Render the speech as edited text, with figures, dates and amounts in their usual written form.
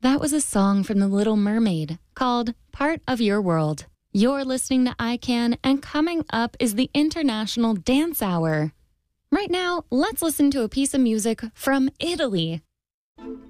That was a song from The Little Mermaid called Part of Your World. You're listening to iCan, and coming up is the International Dance Hour. Right now, let's listen to a piece of music from Italy.